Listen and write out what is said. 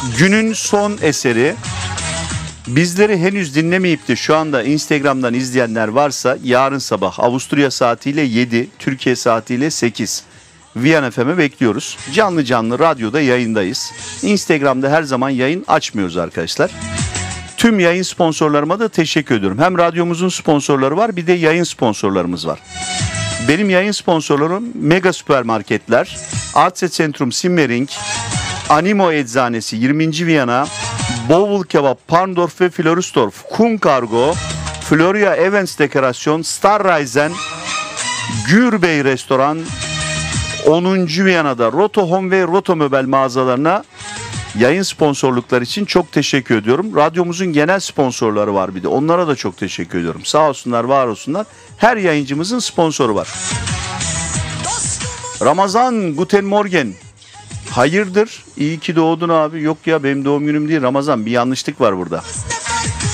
Günün son eseri. Bizleri henüz dinlemeyip de şu anda Instagram'dan izleyenler varsa yarın sabah Avusturya saatiyle 7, Türkiye saatiyle 8 Viyana FM'e bekliyoruz. Canlı canlı radyoda yayındayız. Instagram'da her zaman yayın açmıyoruz arkadaşlar. Tüm yayın sponsorlarıma da teşekkür ediyorum. Hem radyomuzun sponsorları var, bir de yayın sponsorlarımız var. Benim yayın sponsorlarım Mega Süpermarketler, Artset Centrum Simmering, Animo Eczanesi 20. Viyana, Bowul Kebap, Parndorf ve Florisdorf, Kun Kargo, Florya Events Dekorasyon, Star Raizen, Gürbey Restoran, 10. Viyana'da Roto Home ve Roto Möbel mağazalarına yayın sponsorlukları için çok teşekkür ediyorum. Radyomuzun genel sponsorları var bir de. Onlara da çok teşekkür ediyorum. Sağ olsunlar, var olsunlar. Her yayıncımızın sponsoru var. Ramazan, Guten Morgen. Hayırdır? İyi ki doğdun abi. Yok ya, benim doğum günüm değil Ramazan. Bir yanlışlık var burada.